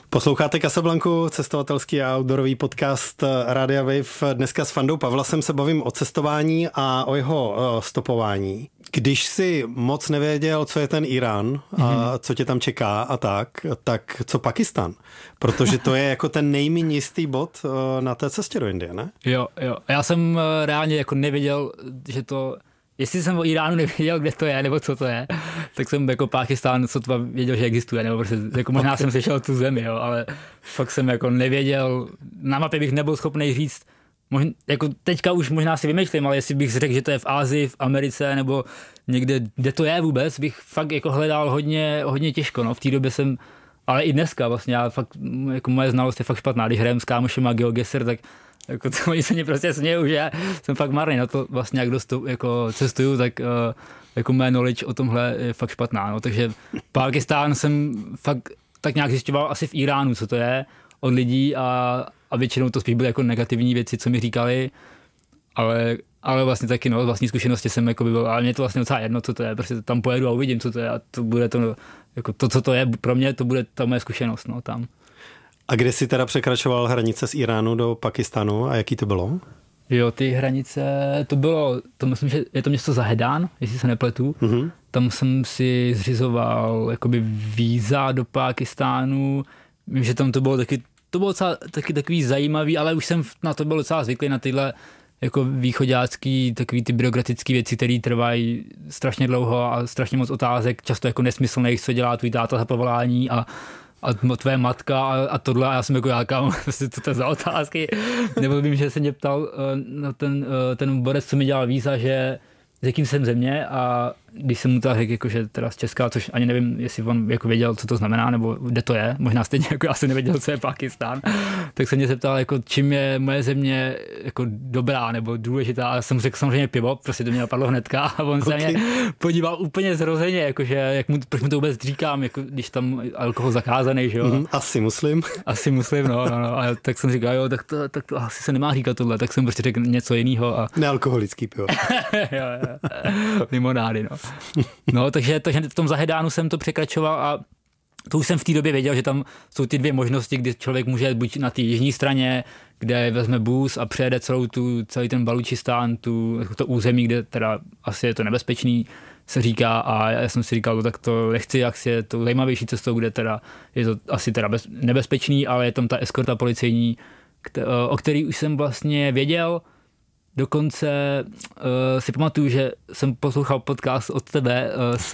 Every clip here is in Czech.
Posloucháte Casablanku, cestovatelský a outdoorový podcast Rádia Wave. Dneska s Fandou Pavlasem se bavím o cestování a o jeho stopování. Když si moc nevěděl, co je ten Irán a co tě tam čeká a tak co Pakistan? Protože to je jako ten nejméně jistý bod na té cestě do Indie, ne? Jo. Já jsem reálně jako nevěděl, že to... Jestli jsem o Iránu nevěděl, kde to je, nebo co to je, tak jsem jako Pákistán sotva věděl, že existuje, nebo prostě jako možná jsem slyšel tu zemi, jo, ale fakt jsem jako nevěděl, na mapě bych nebyl schopný říct, jako teďka už možná si vymýšlím, ale jestli bych řekl, že to je v Asii, v Americe, nebo někde, kde to je vůbec, bych fakt jako hledal hodně těžko, no, v té době jsem, ale i dneska vlastně, já fakt, jako moje znalost je fakt špatná, když hrajem s kámošem a GeoGuessr, tak jako to oni se mě prostě smějou, že já jsem fakt marný na to vlastně, jak jako cestuju, tak jako moje knowledge o tomhle je fakt špatná, no, takže Pákistán jsem fakt tak nějak zjišťoval asi v Iránu, co to je, od lidí a většinou to spíš byly jako negativní věci, co mi říkali, ale vlastně taky, no, vlastní zkušenosti jsem jako byl, ale mě to vlastně docela jedno, co to je, prostě tam pojedu a uvidím, co to je a to bude to, jako to, co to je pro mě, to bude ta moje zkušenost, no, tam. A kde jsi teda překračoval hranice z Iránu do Pakistánu a jaký to bylo? Jo, ty hranice, to myslím, že je to město Zahedán, jestli se nepletu. Mm-hmm. Tam jsem si zřizoval jakoby víza do Pákistánu. Vím, že tam to bylo taky takový zajímavý, ale už jsem na to byl docela zvyklý, na tyhle jako výchoďácký, takový ty byrokratické věci, které trvají strašně dlouho a strašně moc otázek, často jako nesmyslných, co dělá tvůj táta za povolání a tvoje matka a tohle, a já jsem jako jákám, co to je za otázky, nebo vím, že se mě ptal ten borec, co mi dělal víza, že z jakým jsem země, a když jsem mu to řekl, jako, že teda z Česka, což ani nevím, jestli on jako věděl, co to znamená, nebo kde to je, možná stejně jako já jsem nevěděl, co je Pákistán, tak se mě zeptal, jako, čím je moje země jako dobrá nebo důležitá, a já jsem řekl samozřejmě pivo, prostě to mě napadlo hnedka, a on se mě podíval úplně zrozeně, jakože, proč mu to vůbec říkám, jako, když tam alkohol zakázaný, že jo. Asi muslim, no. A tak jsem říkal, jo, tak to asi se nemá říkat tohle, tak jsem prostě řekl něco jiného. Nealkoholický pivo. jo. Limonády, no. No, takže v tom Zahedánu jsem to překračoval a to už jsem v té době věděl, že tam jsou ty dvě možnosti, kdy člověk může buď na té jižní straně, kde vezme bus a přejede celý ten Balučistán, to území, kde teda asi je to nebezpečný, se říká, a já jsem si říkal, tak to nechci, jak je to zajímavější cestou, kde teda je to asi teda nebezpečný, ale je tam ta eskorta policejní, o který už jsem vlastně věděl. Dokonce si pamatuju, že jsem poslouchal podcast od tebe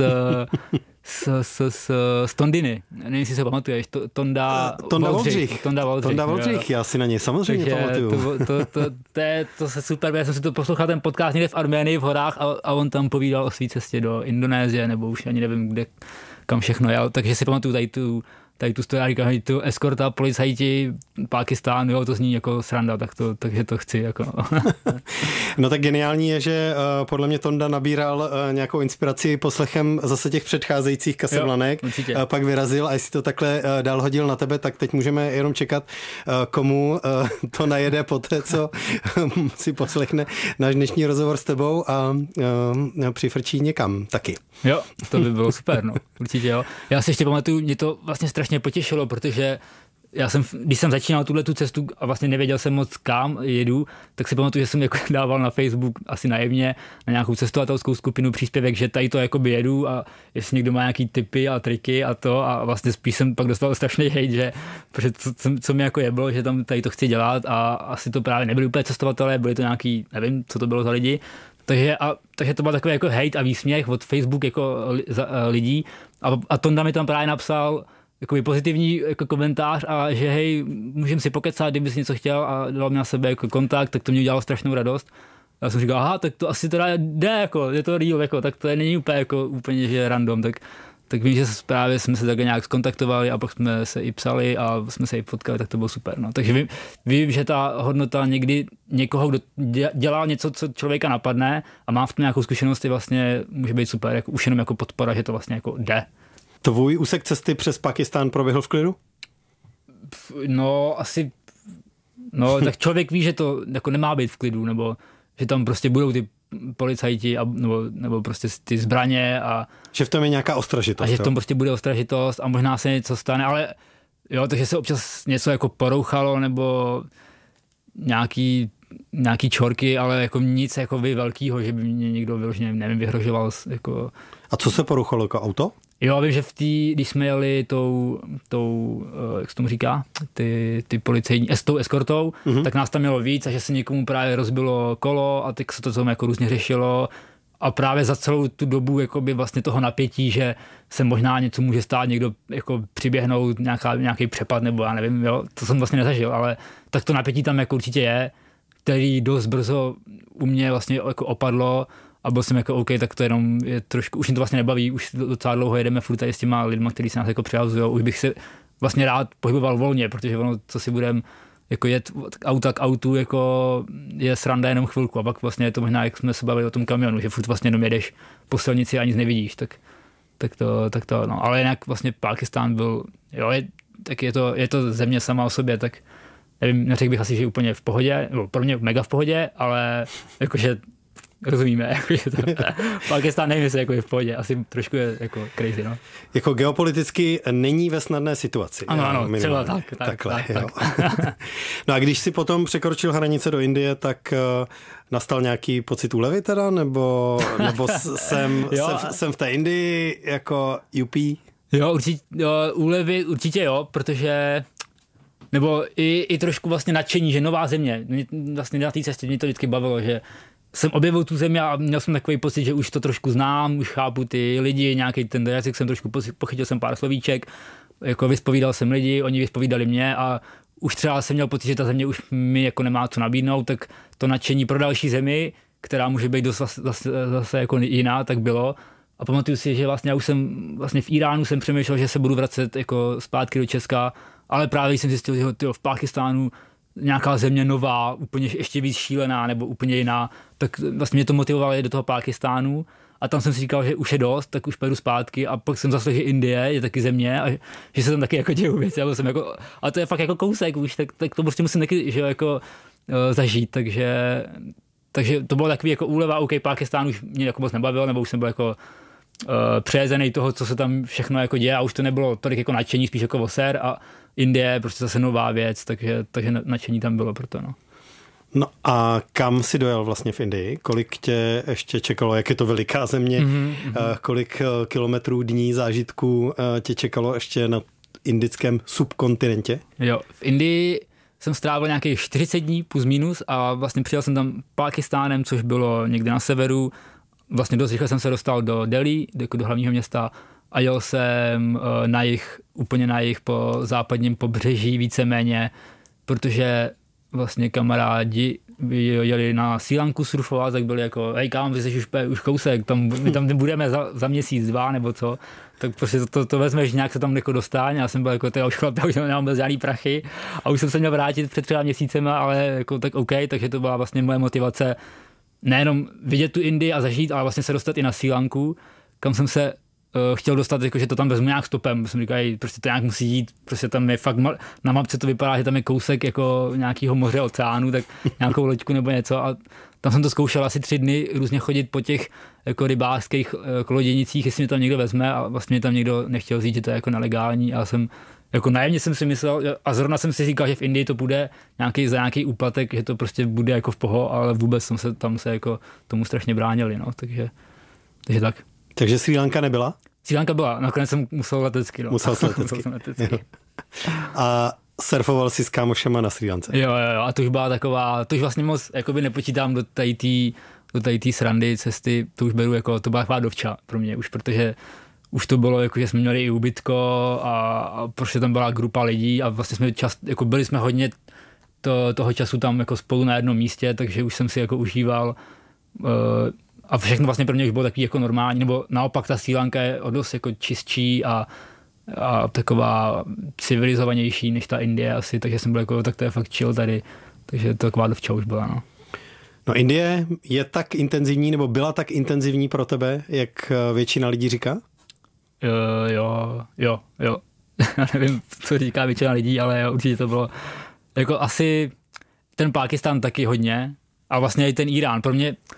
z Tondiny. Nevím, jestli se pamatuješ. Tonda Valdřich, já si na něj samozřejmě pamatuju. To se super, já jsem si to poslouchal ten podcast někde v Arménii v horách a on tam povídal o své cestě do Indonésie, nebo už ani nevím, kde, kam všechno jel. Takže si pamatuju tady tu stojí, říkám, tu eskorta, policajti, Pákistán, jo, to zní jako sranda, takže to chci. Jako. No tak geniální je, že podle mě Tonda nabíral nějakou inspiraci poslechem zase těch předcházejících Casablanek, pak vyrazil, a jestli to takhle dál hodil na tebe, tak teď můžeme jenom čekat, komu to najede poté, co si poslechne náš dnešní rozhovor s tebou a přifrčí někam taky. Jo, to by bylo super, no, určitě jo. Já si ještě pamatuju, mě to vlastně strašně potěšilo, protože když jsem začínal tu cestu a vlastně nevěděl jsem moc kam jedu, tak si pamatuju, že jsem jako dával na Facebook asi naivně na nějakou cestovatelskou skupinu příspěvek, že tady to jakoby jedu a jestli někdo má nějaký tipy a triky a to, a vlastně spíš jsem pak dostal strašný hejt, že protože co mi jako jeblo, že tam tady to chci dělat, a asi to právě nebyli úplně cestovatelé, byli to nějaký, nevím, co to bylo za lidi. Takže to byl takový jako hejt a výsměch od Facebook jako lidí, a Tonda mi tam právě napsal jakoby pozitivní jako komentář, a že hej, můžeme si pokecat, kdyby jsi něco chtěl, a dal mi na sebe jako kontakt, tak to mě udělalo strašnou radost. Já jsem říkal, aha, tak to asi teda jde, jako, je to real, jako, tak to není úplně že random, tak vím, že právě jsme se takhle nějak skontaktovali a pak jsme se i psali a jsme se i potkali, tak to bylo super. No. Takže vím, že ta hodnota někdy někoho, kdo dělá něco, co člověka napadne a má v tom nějakou zkušenost, vlastně může být super, jako, už jenom jako podpora, že to vlastně jako jde. Tvůj úsek cesty přes Pakistán proběhl v klidu? No, asi... No, tak člověk ví, že to jako nemá být v klidu, nebo že tam prostě budou ty policajti nebo prostě ty zbraně a... Že v tom je nějaká ostražitost. A že v tom prostě bude ostražitost a možná se něco stane, ale Jo, takže se občas něco jako porouchalo, nebo nějaký čorky, ale jako nic jako velkýho, že by mě někdo vyloženě, nevím, vyhrožoval. Jako... A co se porouchalo, jako auto? Jo, vím, že když jsme jeli tou jak se tomu říká, ty policejní, tou eskortou, tak nás tam mělo víc a že se někomu právě rozbilo kolo a tak se to tam jako různě řešilo. A právě za celou tu dobu jakoby vlastně toho napětí, že se možná něco může stát, někdo jako přiběhnout, nějaký přepad nebo já nevím, jo, to jsem vlastně nezažil, ale tak to napětí tam jako určitě je, který dost brzo u mě vlastně jako opadlo a byl jsem jako OK, tak to jenom je trošku, už mě to vlastně nebaví, už docela dlouho jedeme furt tady s těma lidma, kteří se nás jako přihazujou, už bych se vlastně rád pohyboval volně, protože ono, co si budem jako jet auta k autu, jako je sranda jenom chvilku a pak vlastně je to možná, jak jsme se bavili o tom kamionu, že furt vlastně jenom jedeš po silnici a nic nevidíš, tak to, no. Ale jinak vlastně Pákistán byl, jo, tak je to země sama o sobě, tak nevím, neřekl bych asi, že úplně v pohodě, nebo pro mě mega v pohodě, ale jakože rozumíme, jakože to Pákistán nevím, jestli jako je v pohodě, asi trošku je jako crazy, no. Jako geopoliticky není ve snadné situaci. Ano, třeba takhle. No a když si potom překročil hranice do Indie, tak nastal nějaký pocit úlevy teda, nebo jsem v té Indii jako UP? Jo, úlevy určitě jo, protože nebo i trošku vlastně nadšení, že nová země, vlastně na té cestě mě to vždycky bavilo, že jsem objevil tu zemi a měl jsem takový pocit, že už to trošku znám, už chápu ty lidi, nějaký ten jazyk jsem trošku pochytil jsem pár slovíček, jako vyspovídal jsem lidi, oni vyspovídali mě a už třeba jsem měl pocit, že ta země už mi jako nemá co nabídnout, tak to nadšení pro další zemi, která může být zase jako jiná, tak bylo. A pamatuju si, že vlastně já už jsem vlastně v Iránu jsem přemýšlel, že se budu vracet jako zpátky do Česka, ale právě jsem zjistil, že v Pákistánu nějaká země nová, úplně ještě víc šílená nebo úplně jiná, tak vlastně mě to motivovalo do toho Pákistánu a tam jsem si říkal, že už je dost, tak už pojedu zpátky a pak jsem zaslechl, že Indie je taky země a že se tam taky jako dějou věci. Jsem jako, a to je fakt jako kousek už, tak to prostě musím taky že jako zažít, takže to bylo takový jako úleva, OK, Pákistán už mě jako moc nebavil, nebo už jsem byl jako přejezený toho, co se tam všechno jako děje a už to nebylo tolik jako nadšení, spíš jako voser a Indie prostě zase nová věc, takže nadšení tam bylo proto, no. No a kam si dojel vlastně v Indii? Kolik tě ještě čekalo? Jak je to veliká země? Kolik kilometrů, dní, zážitků tě čekalo ještě na indickém subkontinentě? Jo, v Indii jsem strávil nějakých 40 dní plus minus a vlastně přijel jsem tam Pákistánem, což bylo někde na severu. Vlastně dost rychle jsem se dostal do Delhi, do hlavního města a jel jsem na jih, úplně na jih po západním pobřeží víceméně, protože vlastně kamarádi jeli na Srí Lanku surfovat, tak byli jako, hej kámo, vy jsi už kousek, my tam budeme za měsíc, 2 nebo co, tak prostě to vezmeš, nějak se tam jako dostáň, já jsem byl jako, už chlap, já už nemám bez žádný prachy a už jsem se měl vrátit před 3 měsícema, ale jako tak OK, takže to byla vlastně moje motivace nejenom vidět tu Indii a zažít, ale vlastně se dostat i na Srí Lanku, kam jsem se chtěl dostat, jako, že to tam vezmu nějak stopem, jsem říkal, prostě to nějak musí jít, prostě tam je fakt, na mapce to vypadá, že tam je kousek jako nějakého moře, oceánu, tak nějakou loďku nebo něco a tam jsem to zkoušel asi 3 dny různě chodit po těch jako rybářských loděnicích, jestli mě tam někdo vezme a vlastně mě tam někdo nechtěl říct, že to je jako nelegální a jsem jako naivně jsem si myslel a zrovna jsem si říkal, že v Indii to bude za nějaký úplatek, že to prostě bude jako v poho, ale vůbec tam se jako tomu strašně bránili, no, takže tak. Takže Srí Lanka nebyla? Srí Lanka byla, nakonec jsem musel letecky. No. Musel letecky. A surfoval si s kámošema na Srí Lance? Jo, a to už byla taková, to už vlastně moc jakoby nepočítám do tady té srandy cesty, to už beru jako, to byla taková dovča pro mě už, protože už to bylo jako, že jsme měli i ubytko a prostě tam byla grupa lidí a vlastně jsme jako byli jsme hodně toho času tam jako spolu na jednom místě, takže už jsem si jako užíval a všechno vlastně pro mě už bylo takový jako normální, nebo naopak ta Srí Lanka je o dost jako čistší a taková civilizovanější než ta Indie asi, takže jsem byl jako, tak to je fakt chill tady, takže to taková dovča už byla, no. No Indie je tak intenzivní, nebo byla tak intenzivní pro tebe, jak většina lidí říká? Jo. Já nevím, co říká většina lidí, ale jo, určitě to bylo jako asi ten Pákistán taky hodně a vlastně i ten Irán. Pro mě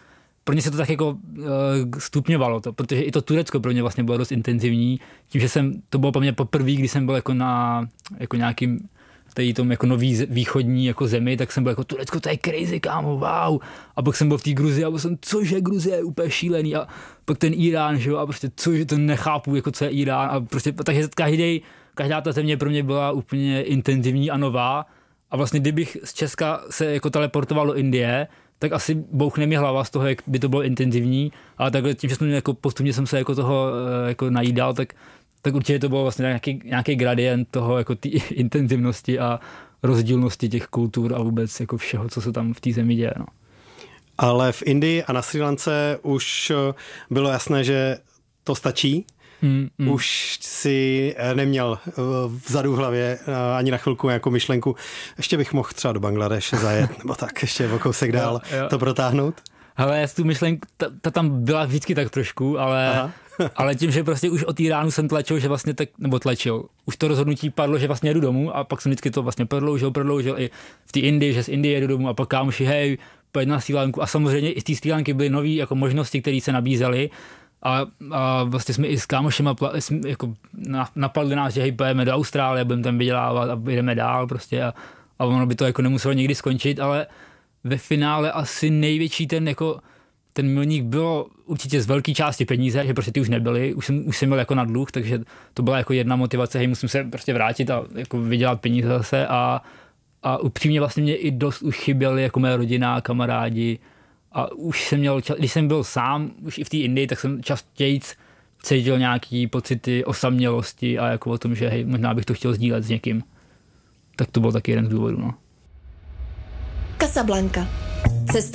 pro mě se to tak jako stupňovalo, protože i to Turecko pro mě vlastně bylo dost intenzivní, tím, že to bylo pro mě poprvé, kdy jsem byl jako na jako nějakým tom jako nový východní jako zemi, tak jsem byl jako Turecko, to je crazy, kámo, wow. A pak jsem byl v té Gruzii a byl jsem, cože Gruzie je úplně šílený a pak ten Irán, že jo, a prostě cože to nechápu, jako co je Irán a prostě, takže každá ta země pro mě byla úplně intenzivní a nová a vlastně kdybych z Česka se jako teleportoval do Indie, tak asi bouchne mi hlava z toho, jak by to bylo intenzivní, ale takhle tím, že jsem jako postupně jsem se jako toho jako najídal, tak určitě to bylo vlastně nějaký gradient toho jako té intenzivnosti a rozdílnosti těch kultur a vůbec jako všeho, co se tam v té zemi děje. No. Ale v Indii a na Srí Lance už bylo jasné, že to stačí. Už si neměl vzadu v hlavě ani na chvilku nějakou myšlenku, ještě bych mohl třeba do Bangladeše zajet, nebo tak, ještě o kousek dál to protáhnout. Hele, já tu myšlenku, ta tam byla vždycky tak trošku, ale tím, že prostě už od Iránu jsem tlačil, že vlastně už to rozhodnutí padlo, že vlastně jedu domů a pak jsem vždycky to vlastně prodloužil i v té Indii, že z Indie jedu domů a pak kámoši, hej, pojď na Srí Lanku a samozřejmě i z té Srí Lanky byly nové jako možnosti, které se nabízely a vlastně jsme i s kámošema jako napadli nás, že hej, pojeme do Austrálie, budeme tam vydělávat a jdeme dál prostě a ono by to jako nemuselo nikdy skončit, ale ve finále asi největší ten milník bylo určitě z velké části peníze, že prostě ty už nebyly, už jsem byl jako na dluh, takže to byla jako jedna motivace, hej, musím se prostě vrátit a jako vydělat peníze zase a upřímně vlastně mě i dost už chyběly jako moje rodina, kamarádi a už jsem měl, když jsem byl sám, už i v té Indii, tak jsem častěji cítil nějaký pocity osamělosti a jako o tom, že hej, možná bych to chtěl sdílet s někým. Tak to byl taky jeden z důvodů, no. Casablanca. Cesta